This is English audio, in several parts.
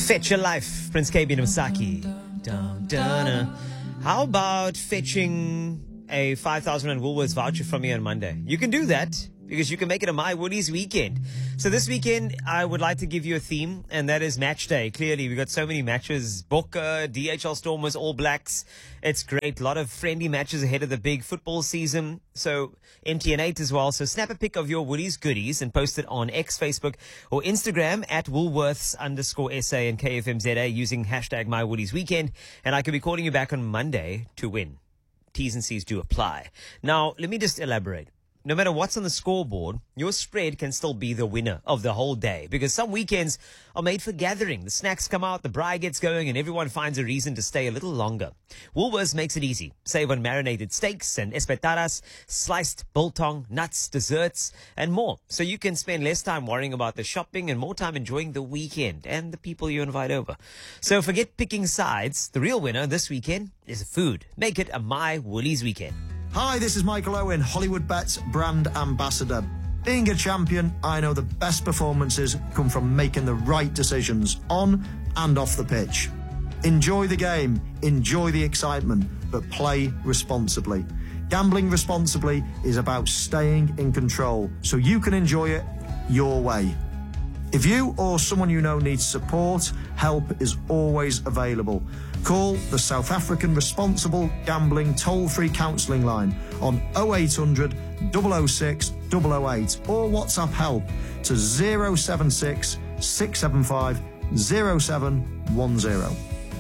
Fetch your life, Prince KB and Osaki. Dun, dun, How about fetching a 5,000 Rand Woolworths voucher from me on Monday? You can do that because you can make it a My Woolies weekend. So this weekend, I would like to give you a theme, and that is match day. Clearly, we've got so many matches. Bokke, DHL Stormers, All Blacks. It's great. A lot of friendly matches ahead of the big football season. So MTN8 as well. So snap a pic of your Woolies goodies and post it on X, Facebook, or Instagram at Woolworths_SA and KFMZA using hashtag My Woolies Weekend. And I could be calling you back on Monday to win. T's and C's do apply. Now, let me just elaborate. No matter what's on the scoreboard, your spread can still be the winner of the whole day, because some weekends are made for gathering. The snacks come out, the braai gets going, and everyone finds a reason to stay a little longer. Woolworths makes it easy. Save on marinated steaks and espetadas, sliced biltong, nuts, desserts, and more. So you can spend less time worrying about the shopping and more time enjoying the weekend and the people you invite over. So forget picking sides. The real winner this weekend is food. Make it a My Woolies weekend. Hi, this is Michael Owen, Hollywood Bets brand ambassador. Being a champion, I know the best performances come from making the right decisions on and off the pitch. Enjoy the game, enjoy the excitement, but play responsibly. Gambling responsibly is about staying in control so you can enjoy it your way. If you or someone you know needs support, help is always available. Call the South African Responsible Gambling toll-free counselling line on 0800 006 008 or WhatsApp help to 076 675 0710.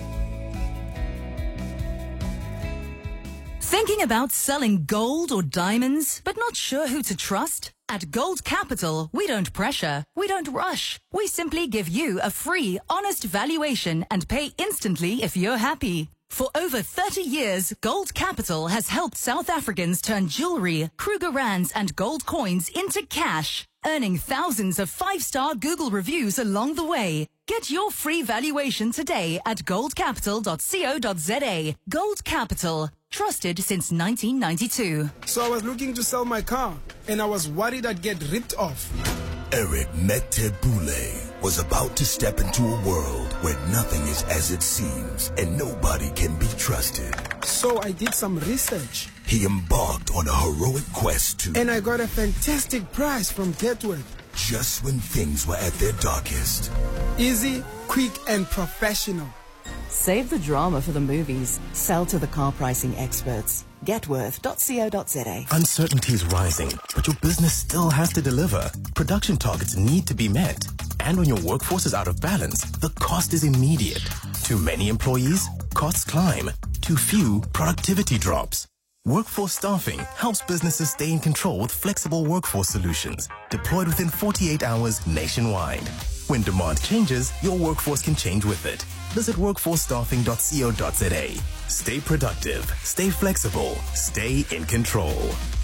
Thinking about selling gold or diamonds, but not sure who to trust? At Gold Capital, we don't pressure, we don't rush. We simply give you a free, honest valuation and pay instantly if you're happy. For over 30 years, Gold Capital has helped South Africans turn jewelry, Kruger Rands and gold coins into cash, earning thousands of 5-star Google reviews along the way. Get your free valuation today at goldcapital.co.za. Gold Capital. Trusted since 1992. So I was looking to sell my car, and I was worried I'd get ripped off. Eric Metebule was about to step into a world where nothing is as it seems, and nobody can be trusted. So I did some research. He embarked on a heroic quest to... And I got a fantastic price from Getworth. Just when things were at their darkest. Easy, quick, and professional. Save the drama for the movies. Sell to the car pricing experts. Getworth.co.za. Uncertainty is rising, but your business still has to deliver. Production targets need to be met. And when your workforce is out of balance, the cost is immediate. Too many employees? Costs climb. Too few? Productivity drops. Workforce Staffing helps businesses stay in control with flexible workforce solutions deployed within 48 hours nationwide. When demand changes, your workforce can change with it. Visit workforcestaffing.co.za. Stay productive, stay flexible, stay in control.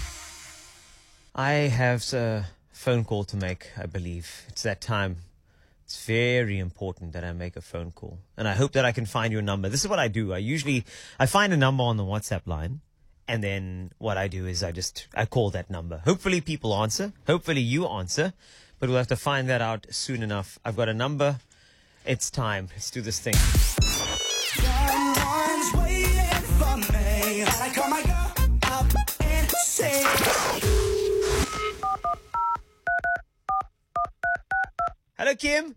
I have a phone call to make, I believe. It's that time. It's very important that I make a phone call. And I hope that I can find your number. This is what I do. I find a number on the WhatsApp line. And then what I do is I call that number. Hopefully people answer. Hopefully you answer. But we'll have to find that out soon enough. I've got a number. It's time. Let's do this thing. Someone's waiting for me. I call my girl up and say... Hello, Kim.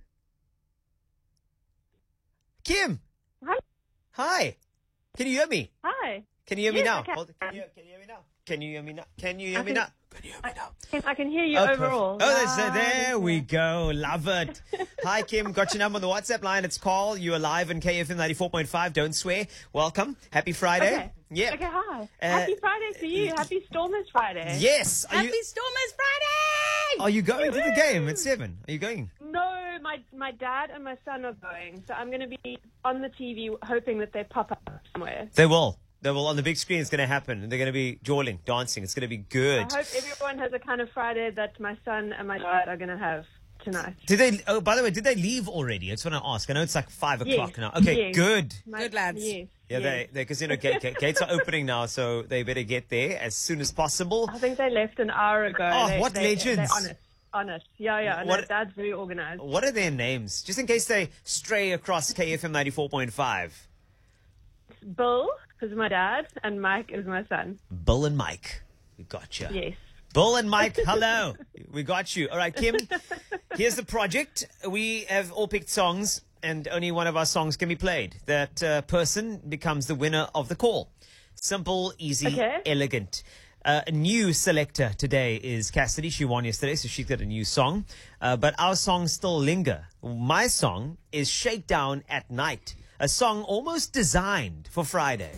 Kim. Hi. Hi. Can you hear me? Hi. Can you hear me Yes, now? I can. Can you hear me now? Can you hear me now? Can you hear me now? I can hear you Perfect. overall. There we go. Love it. Hi, Kim. Got your number on the WhatsApp line. It's Carl. You're live on KFM 94.5. Don't swear. Welcome. Happy Friday. Okay. Yeah. Okay, hi. Happy Friday to you. Happy Stormers Friday. Yes. Happy Stormers Friday! Are you going to the game at 7? Are you going? No, my dad and my son are going. So I'm going to be on the TV hoping that they pop up somewhere. They will. On the big screen, it's going to happen. They're going to be jawling, dancing. It's going to be good. I hope everyone has a kind of Friday that my son and my dad are going to have tonight. By the way, did they leave already? I just want to ask. I know it's like 5 o'clock Yes. now. Okay, Yes. good. Good lads. Yes. Yeah, yes. because gates are opening now, so they better get there as soon as possible. I think they left an hour ago. Oh, what legends. They're on it. Yeah. No, Dad's very organized. What are their names? Just in case they stray across KFM 94.5. Bill is my dad, and Mike is my son. Bill and Mike. We got you. Yes. Bill and Mike, hello. We got you. All right, Kim, here's the project. We have all picked songs, and only one of our songs can be played. That person becomes the winner of the call. Simple, easy, elegant. A new selector today is Cassidy. She won yesterday, so she's got a new song. But our songs still linger. My song is Shakedown at Night, a song almost designed for Friday.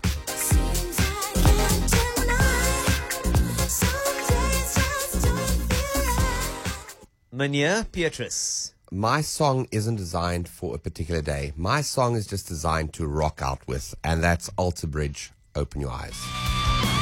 Meneer Petrus. My song isn't designed for a particular day. My song is just designed to rock out with, and that's Alter Bridge, Open Your Eyes.